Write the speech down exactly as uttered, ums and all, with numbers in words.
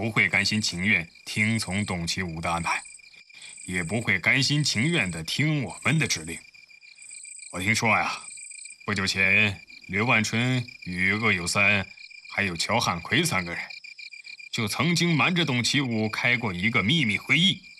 不会甘心情愿听从董其武的安排，也不会甘心情愿地听我们的指令。我听说呀，不久前刘万春与鄂有三，还有乔汉奎三个人，就曾经瞒着董其武开过一个秘密会议。